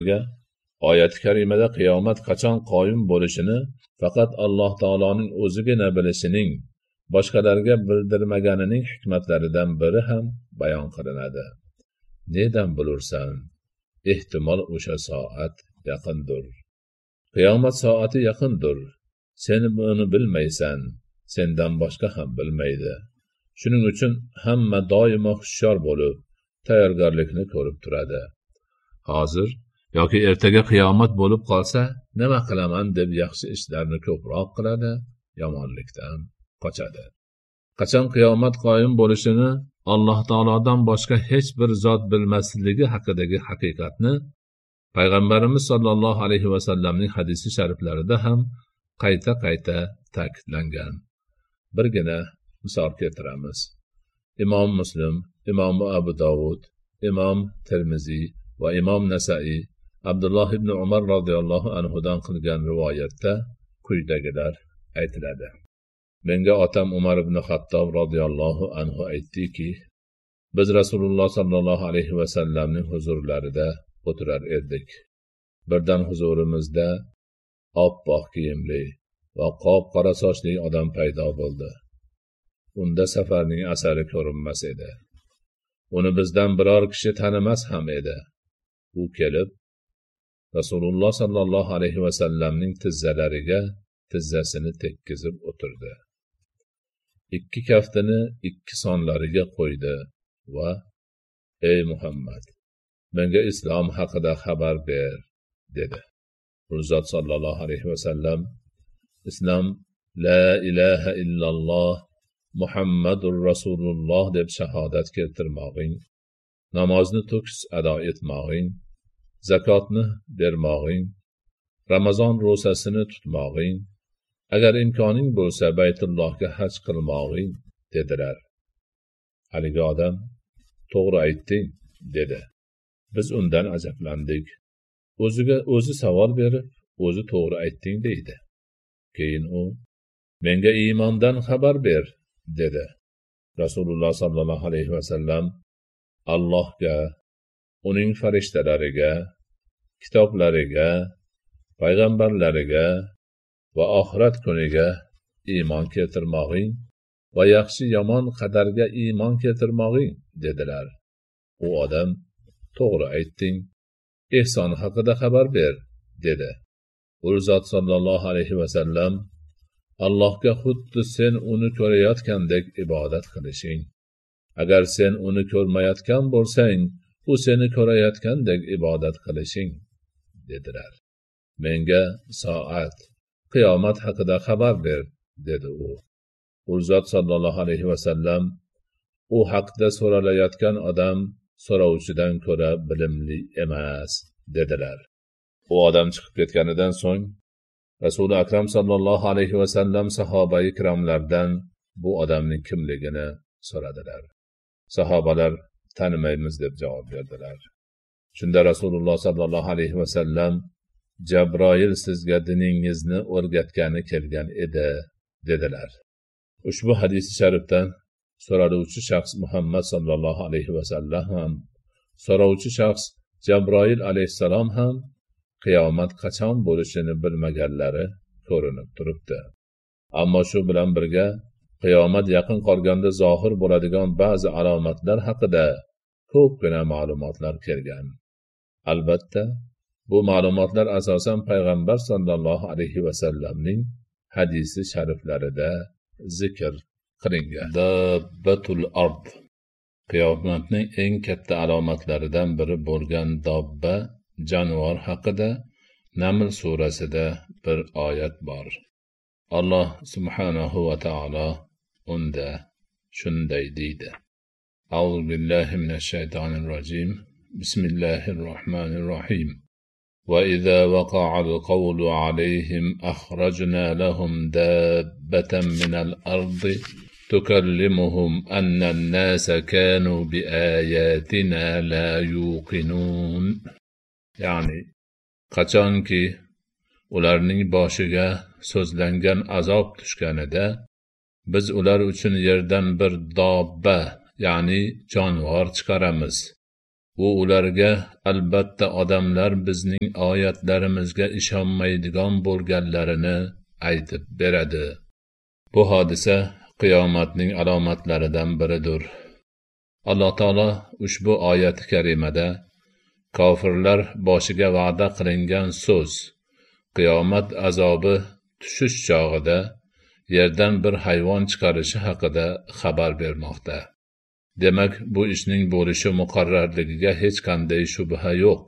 oyat karimada qiyomat qachon qoyim bo'lishini faqat Alloh taoloning o'zigina bilishining, boshqalarga bildirmaganining hikmatlaridan biri ham bayon qilinadi. Nedan bilursan? Ehtimol o'sha soat yaqindir. Qiyomat soati yaqindir. Sen buni bilmaysan, sendan boshqa ham bilmaydi. Shuning uchun hamma doimo hushyor bo'lib, tayyorgarlikni ko'rib turadi. Hozir yoki ertaga qiyomat bo'lib qolsa, nima qilaman deb yaxshi ishlarni ko'proq qiladi, yomonlikdan qochadi. Qachon qiyomat qoyim bo'lishini Alloh taolodan boshqa hech bir zot bilmasligi haqidagi haqiqatni Payg'ambarimiz sollallohu alayhi va sallamning hadisi shariflarida ham qayta ta'kidlangan. Birgina misol keltiramiz. Imom Muslim, Imom Abu Dovud, Imom Termiziy va Imom Nasai Abdulloh ibn Umar radhiyallohu anhudan qilgan rivoyatda quyidagilar aytiladi. Menga otam Umar ibn Xattob radhiyallohu anhu aytdiki, biz Rasululloh sallallohu alayhi va sallamning huzurlarida o'tirar edik. Birdan huzurimizda oppoq kiyimli va qop-qora sochli odam paydo bo'ldi. Unda safarning asari ko'rinmas edi. Uni bizdan biror kishi tanimas ham edi. U kelib Rasululloh sallallohu alayhi va sallamning tizzalariga tizzasini tekkizib o'tirdi. Ikki kaftini ikki sonlariga qo'ydi va ey Muhammad, menga islom haqida xabar ber, dedi. Zot sallallohu alayhi va sallam islom la ilaha illalloh Muhammadur Rasululloh deb shahodat keltirmog'ing, namozni to'kis ado etmog'ing, zakotni bermog'ing, Ramazon ro'zasini tutmog'ing, agar imkoning bo'lsa Baytullohga haj qilmog'ing, dedilar. Haligi odam to'g'ri aytding, dedi. Biz undan ajablandik. O'zi savol berib, o'zi to'g'ri aytding deydi. Keyin u menga iymondan xabar ber, dedi. Rasululloh sallallohu alayhi va sallam Allohga, uning farishtalariga, kitoblariga, payg'ambarlariga va oxirat kuniga iymon keltirmog'ing va yaxshi yomon qadarga iymon keltirmog'ing, dedilar. U odam to'g'ri aytding, ehson haqida xabar ber, dedi. U zot sallallohu alayhi va sallam Allohga xuddi sen uni ko'rayotgandek ibodat qilishing. Agar sen uni ko'rmayotgan bo'lsang, u seni ko'rayotgandek ibodat qilishing, dedilar. Menga soat, qiyomat haqida xabar ber, dedi u. U zot sallallohu alayhi va sallam u haqda so'ralayotgan odam so'rovchidan ko'ra bilimli emas, dedilar. U odam chiqib ketganidan so'ng Rasuli akram sallallohu alayhi va sallam sahobai kiromlardan bu odamning kimligini so'radilar. Sahobalar tanimaymiz deb javob berdilar. Shunda Rasululloh sallallohu alayhi va sallam Jabroil sizga diningizni o'rgatgani kelgan edi, dedilar. Ushbu hadisi sharifdan so'raluvchi shaxs Muhammad sallallohu alayhi va sallam ham, so'rovchi shaxs Jabroil alayhissalom ham qiyomat qachon bo'lishini bilmaganlari ko'rinib turibdi. Ammo shu bilan birga qiyomat yaqin qolganda zohir bo'ladigan ba'zi alomatlar haqida ko'pgina ma'lumotlar kelgan. Albatta, bu ma'lumotlar asosan payg'ambar sallallohu alayhi va sallamning hadisi shariflarida zikr qilingan. Dabbatul ard. Qiyomatning eng katta alomatlaridan biri bo'lgan dobba jonivor haqida Naml surasida bir oyat bor. Alloh subhanahu va taolo unda shunday deydi. A'udhu billahi minash shaytonir rojim. Bismillahir rohmanir rohim. وَإِذَا وَقَعَ الْقَوْلُ عَلَيْهِمْ أَخْرَجْنَا لَهُمْ دَابَّةً مِنَ الْأَرْضِ تُكَلِّمُهُمْ أَنَّ النَّاسَ كَانُوا بِآيَاتِنَا لَا يُوقِنُونَ. Yani qachonki ularning boshiga so'zlangan azob tushganida biz ular uchun yerdan bir dobba, ya'ni jonivor chiqaramiz. u ularga albatta odamlar bizning oyatlarimizga ishonmaydigan bo'lganlarini aytib beradi. Bu hodisa qiyomatning alomatlaridan biridir. Alloh taolo ushbu oyat-i karimada kofirlar boshiga va'da qilingan so'z, qiyomat azobi tushish chog'ida yerdan bir hayvon chiqarishi haqida xabar bermoqda. Demak, bu ishning bo'lishi muqarrarligiga hech qanday shubha yo'q.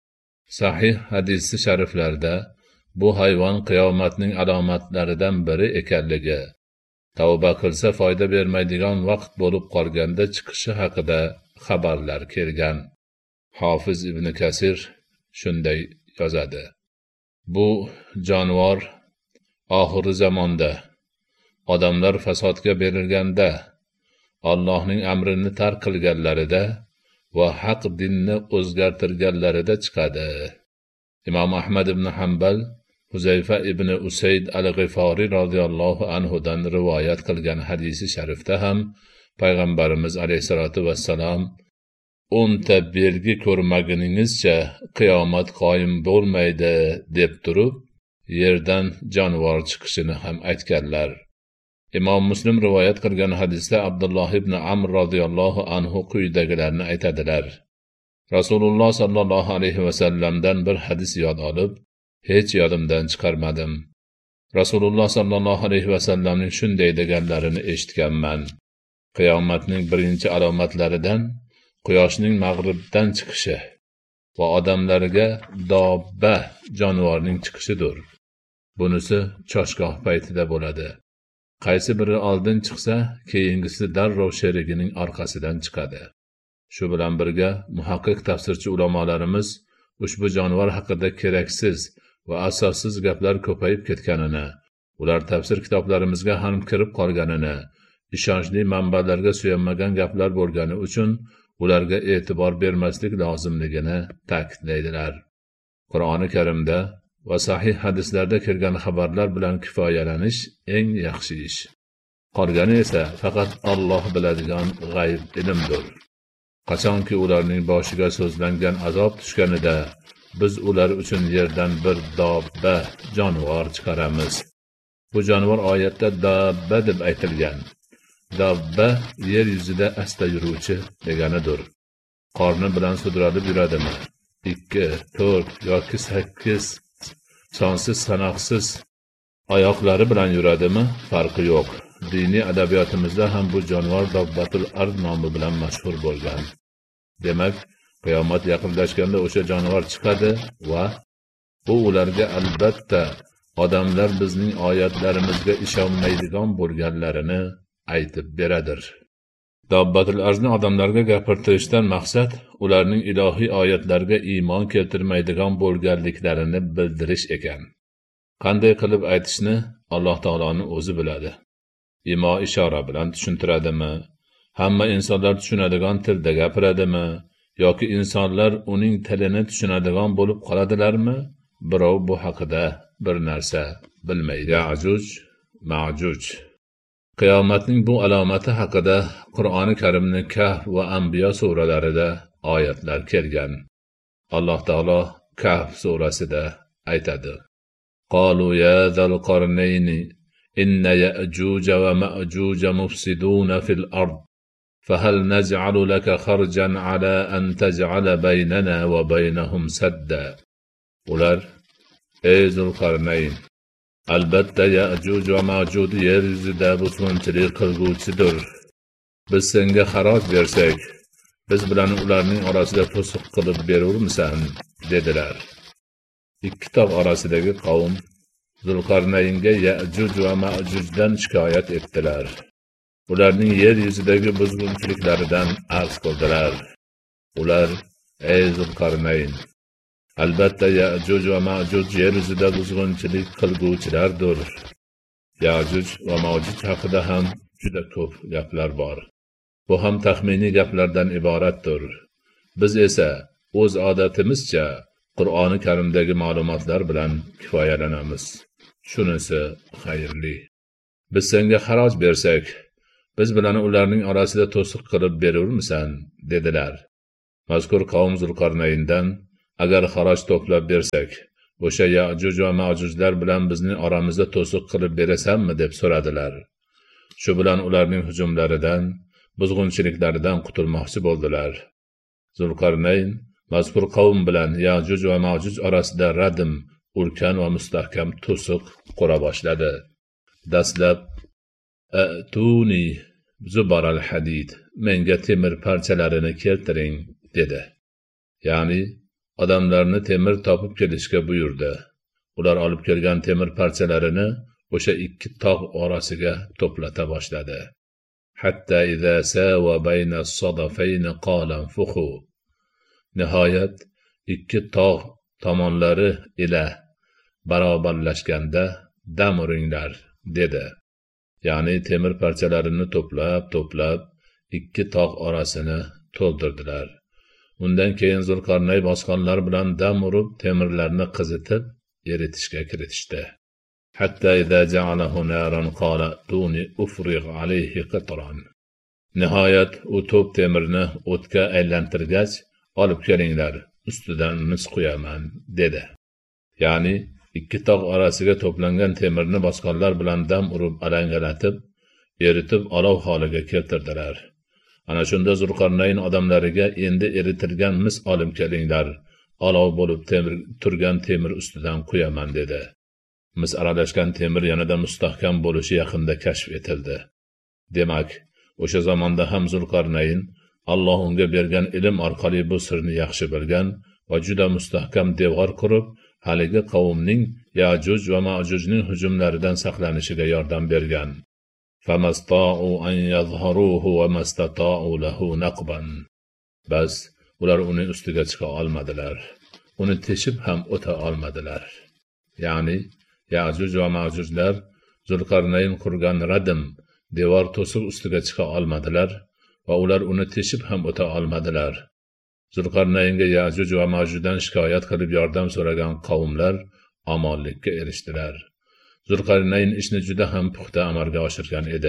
Sahih hadis-i shariflarda bu hayvon qiyomatning alomatlaridan biri ekanligi, tavba qilsa foyda bermaydigan vaqt bo'lib qolganda chiqishi haqida xabarlar kelgan. Hofiz Ibn Kasir shunday yozadi: bu jonivor oxiri zamonda, odamlar fasodga berilganda, Allohning amrini tark qilganlarida va haq dinni o'zgartirganlarida chiqadi. Imom Ahmad ibn Hanbal Huzayfa ibn Usayd al-G'ifori radhiyallohu anhudan rivoyat qilgan hadisi sharifda ham payg'ambarimiz alayhisolatu vassalom 10ta belgi ko'rmaguningizcha qiyomat qoyim bo'lmaydi deb turib, yerdan jonivor chiqishini ham aytganlar. Imom Muslim rivoyat qilgan hadisda Abdulloh ibn Amr radhiyallohu anhu quyidagilarni aytadilar: Rasululloh sallallohu alayhi vasallamdan bir hadis yod olib, hech yodimdan chiqarmadim. Rasululloh sallallohu alayhi vasallamning shunday deganlarini eshitganman: qiyomatning birinchi alomatlaridan quyoshning mag'ribdan chiqishi va odamlarga dobba jonivorning chiqishidir. Bunisi choshgoh paytida bo'ladi. Qaysi biri oldin chiqsa, keyingisi darrov sherigining orqasidan chiqadi. Shu bilan birga muhaqqiq tafsirchi ulamolarimiz ushbu jonivor haqida keraksiz va asossiz gaplar ko'payib ketganini, ular tafsir kitoblarimizga ham kirib qolganini, ishonchli manbalarga suyanmagan gaplar bo'lgani uchun ularga e'tibor bermaslik lozimligini ta'kidlaydilar. Qur'oni Karimda va sahih hadislarda kelgan xabarlar bilan kifoyalanish eng yaxshi ish. Qolgani esa faqat Alloh biladigan g'ayb ilmdir. Qachonki ularning boshiga so'zlangan azob tushganida, biz ular uchun yerdan bir dobba jonivor chiqaramiz. Bu jonivor oyatda dabba deb aytilgan. Dabba yer yuzida asta yuruvchi deganidir. Qorni bilan sudralib yuradimi? 2, 4 yoki 8 sonsiz sanoqsiz oyoqlari bilan yuradimi? Farqi yo'q. Diniy adabiyotimizda ham bu jonivor Dabbatul Ard nomi bilan mashhur bo'lgan. Demak, qiyomat yaqinlashganda o'sha jonivor chiqadi va bu ularga albatta odamlar bizning oyatlarimizga ishonmaydigan bo'lganlarini aytib beradir. Dabbatul Ardni odamlarga gapirtirishdan maqsad ularning ilohiy oyatlarga iymon keltirmaydigan bo'lganliklarini bildirish ekan. Qanday qilib aytishni Alloh taoloning o'zi biladi. Imo ishora bilan tushuntiradimi? Hamma insonlar tushunadigan tilda gapiradimi? Yoki insonlar uning tilini tushunadigan bo'lib qoladilarmi? Birov bu haqida bir narsa bilmaydi. Ya'juj, Ma'juj. Qiyomatning bu alomati haqida Qur'oni Karimning Kahf va Anbiyo suralarida oyatlar kelgan. Alloh taolo Kahf surasida aytadi: Qalu ya zal qarnayni inna ya'juj va ma'juj mufsiduna fil ard fahal naj'alu laka kharjan ala an taj'ala baynana va baynahum sadda. Ular: ey Zulqarnayn, albatta Ya'juj va Ma'juj yer yuzida buzg'unchilik qilguvchidir. Biz senga xaroj bersak, biz bilan ularning orasida to'siq qilib berurmisan? dedilar. Ikki tog' orasidagi qavm Zulqarnaynga Ya'juj va Ma'jujdan shikoyat etdilar. Ularning yer yuzidagi buzg'unchiliklaridan arz qildilar. Ular: ey Zulqarnayn, albatta Ya'juj va Ma'juj yer yuzida buzg'unchilik qilguvchilardir. Ya'juj va Ma'juj haqida ham juda ko'p gaplar bor. Bu ham taxminiy gaplardan iboratdir. Biz esa o'z odatimizcha Qur'oni Karimdagi ma'lumotlar bilan kifoyalanamiz. Shunisi xayrli. Biz senga xaroj bersak, biz bilan ularning orasida to'siq qilib berurmisan? dedilar. mazkur qavm Zulqarnayndan agar xaroj to'plab bersak, o'sha Ya'juj va Ma'jujlar bilan bizning oramizda to'siq qilib berasanmi deb so'radilar. Shu bilan ularning hujumlaridan, buzg'unchiliklaridan qutulmoqchi bo'ldilar. Zulqarnayn mazkur qavm bilan Ya'juj va Ma'juj orasida radim, ulkan va mustahkam to'siq qura boshladi. Dastlab "Atuni zubaral hadid", menga temir parchalarini keltiring dedi. Ya'ni odamlarni temir topib kelishga buyurdi. Ular olib kelgan temir parchalarini o'sha ikki tog' orasiga to'plata boshladi. Hatta idza sawa bayna as-sadafayn qala anfukhu. Nihoyat ikki tog' tomonlari ila barobarlashganda dam uringlar dedi. Ya'ni temir parchalarini to'plab ikki tog' orasini to'ldirdilar. Undan keyin Zulqarnayn boshqonlar bilan dam urib temirlarni qizitib eritishga kiritishdi. Hatta idza ja'alahu naran qala tuni ufrigh alayhi qatran. Nihoyat u to'p temirni o'tga aylantirgach, olib kelinglar, ustidan mis qo'yaman dedi. Ya'ni ikki tog' orasiga to'plangan temirni boshqonlar bilan dam urib alangalatib, eritib olov holiga keltirdilar. Ana shunda Zulqarnayn odamlariga endi eritilgan mis olib kelinglar, olov bo'lib turgan temir ustidan qo'yaman dedi. Mis aralashgan temir yanada mustahkam bo'lishi yaqinda kashf etildi. Demak, o'sha zamonda ham Zulqarnayn Alloh unga bergan ilm orqali bu sirni yaxshi bilgan va juda mustahkam devor qurib, haligi qavmning Ya'juj va Ma'jujning hujumlaridan saqlanishiga yordam bergan. Famasta'u an yadhharuhu wa mastata'u lahu naqban. Bas ular uning ustiga chiqa olmadilar. Uni teshib ham o'ta olmadilar. Ya'ni Ya'juj va Ma'jujlar Zulqarnayn qurgan radim, devor to'siq ustiga chiqa olmadilar va ular uni teshib ham o'ta olmadilar. Zulqarnaynga Ya'juj va Ma'jujdan shikoyat qilib yordam so'ragan qavmlar omonlikka erishdilar. Zulqarnayn ishni juda ham puxta amalga oshirgan edi.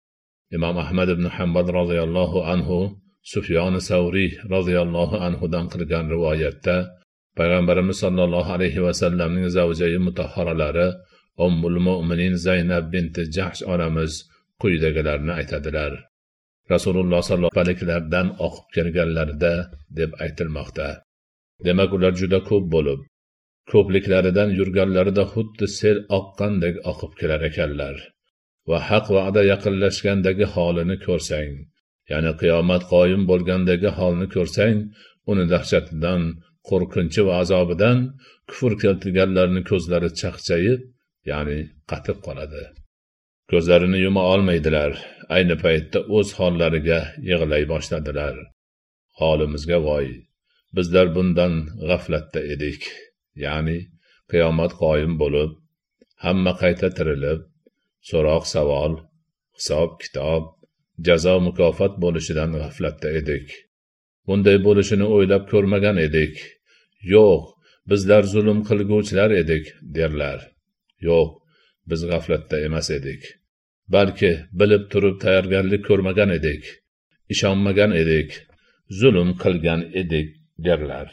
Imom Ahmad ibn Hanbal roziyallohu anhu, Sufyon Savriy roziyallohu anhudan qilgan rivoyatda Payg'ambarimiz sollallohu alayhi va sallamning zavjai mutahharalari Ummul Mu'minin Zaynab binti Jahsh onamiz quyidagilarni aytadilar. Rasululloh sollallohu alayhilardan oqib kelganlarida deb aytilmoqda. Demak, ular juda ko'p bo'lib, ko'pliklaridan yurganlarida xuddi sel oqqandek oqib kelar ekanlar. Va haq va'da yaqinlashgandagi holini ko'rsang, ya'ni qiyomat qoyim bo'lgandagi holni ko'rsang, uni dahshatidan, qo'rqinchi va azobidan kufr keltirganlarning ko'zlari chaqchayib, ya'ni qatib qoladi. Ko'zlarini yuma olmaydilar. Ayni paytda o'z hollariga yig'lay boshladilar. Holimizga voy, bizlar bundan g'aflatda edik. Ya'ni qiyomat qoyim bo'lib, hamma qayta tirilib, so'roq savol, hisob kitob, jazo mukofot bo'lishidan g'aflatda edik. Bunday bo'lishini o'ylab ko'rmagan edik. Yo'q, bizlar zulm qilguvchilar edik, derlar. Yo'q, biz g'aflatda emas edik. Balki bilib turib tayyorgarlik ko'rmagan edik, ishonmagan edik, zulm qilgan edik, derlar.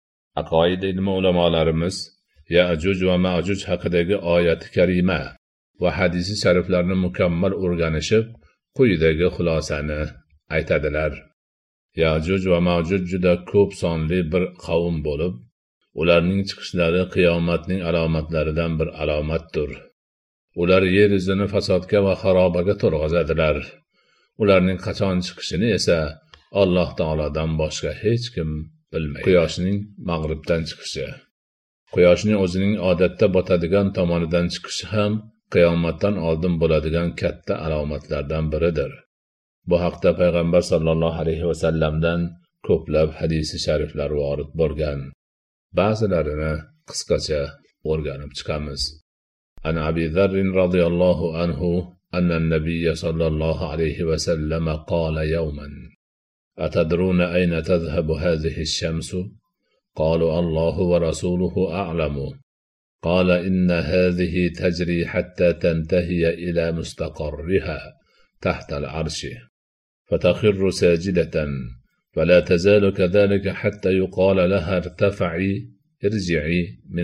Aqoid ilmi ulamolarimiz Ya'juj va Ma'juj haqidagi oyat-i karima va hadisi shariflarni mukammal o'rganishib, quyidagi xulosani aytadilar. Ya'juj va Ma'juj juda ko'p sonli bir qavm bo'lib, ularning chiqishlari qiyomatning alomatlaridan bir alomatdir. Ular yer yuzini fasodga va xarobaga to'lg'azadilar. Ularning qachon chiqishini esa Alloh taolodan boshqa hech kim bilmaydi. Quyoshning mag'ribdan chiqishi. Quyoshning o'zining odatda botadigan tomonidan chiqishi ham qiyomatdan oldin bo'ladigan katta alomatlardan biridir. Bu haqda payg'ambar sollallohu alayhi va sallamdan ko'plab hadisi shariflar vorid bo'lgan. Ba'zilarini qisqacha o'rganib chiqamiz. An Abi Dharr radhiyallohu anhu anna an-nabiy sallallohu alayhi va sallam qala yawman atadruna ayna tadhhabu hadhihi ash-shamsu qalu Allahu wa rasuluhu a'lamu qala inna hadhihi tajri hatta tantahiya ila mustaqarriha tahta al-'arshi fatakhirru sajidatan فلا تزال كذلك حتى يقال لها ارتفعي ارجعي من